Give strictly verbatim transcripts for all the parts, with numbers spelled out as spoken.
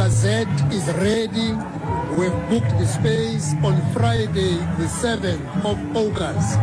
Gazette is ready. We've booked the space on Friday, the seventh of August.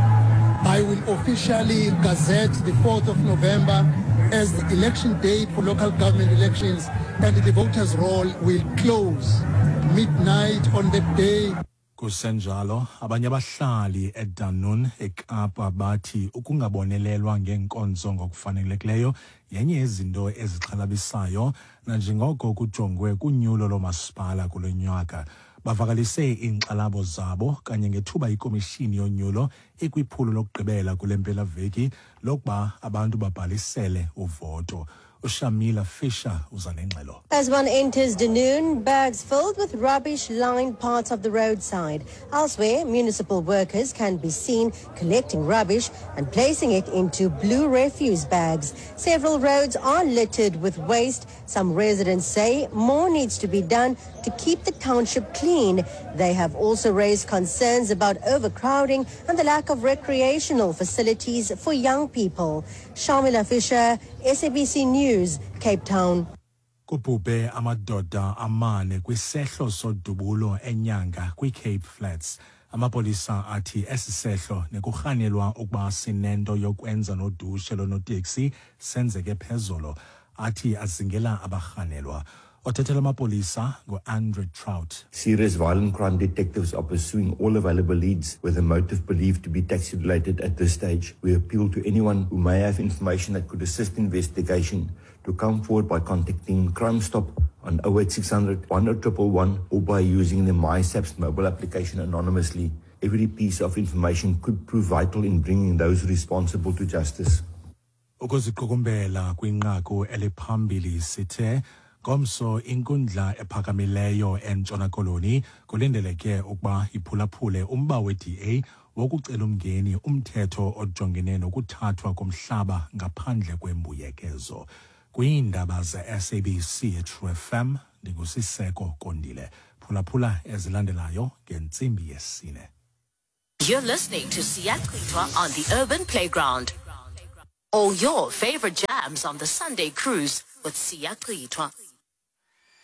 I will officially gazette the fourth of November as the election date for local government elections, and the voters' roll will close midnight on that day. Kusenjalo abanye abahlali eDanun eKapa bathi ukungabonelelwa ngenkonzo ngokufanelekileyo yenye yezinto ezixhalabisayo nanjengoko kujongwe kunyulo lomasipala kulo nyaka. Bavakalise inkxalabo zabo kanye ngethuba ikomishini yonyulo ekwiphulo lokugqibela kule mpelaveki lokuba abantu babhalisele uvoto. Shamila Fisher uzanengxelo. As one enters Dunoon, bags filled with rubbish line parts of the roadside. Elsewhere, municipal workers can be seen collecting rubbish and placing it into blue refuse bags. Several roads are littered with waste. Some residents say more needs to be done to keep the township clean. They have also raised concerns about overcrowding and the lack of recreational facilities for young people. Shamila Fisher, S A B C News, Cape Town. Kubhubhe amadoda amane kwisehlo sodubulo enyanga kwi-Cape Flats. Amapolisa athi esisehlo nekurhanelwa ukuba sinento yokwenza nodushe lonoteksi senzeke phezolo. Athi azingela abarhanelwa. Othetela amapolisa ngo-Andre Trout. Serious violent crime detectives are pursuing all available leads with a motive believed to be taxi-related at this stage. We appeal to anyone who may have information that could assist investigation to come forward by contacting Crime Stop on oh eight six hundred, one oh one one or by using the MySaps mobile application anonymously. Every piece of information could prove vital in bringing those responsible to justice. Ukuziqukumbela kwinqaku eliphambili sithe Komso inkundla ephakamileyo eNtshona Koloni kulindeleke ukuba iphulaphule umba we-D A wokucela umngeni umthetho ojongene nokuthathwa komhlaba ngaphandle kwembuyekezo. Kwiindaba ze-S A B C True F M ndingusiseko Kondile. Phulaphula ezilandelayo ngentsimbi yesine. You're listening to Siyakwitwa on the Urban Playground. All your favorite jams on the Sunday cruise with Siyakwitwa.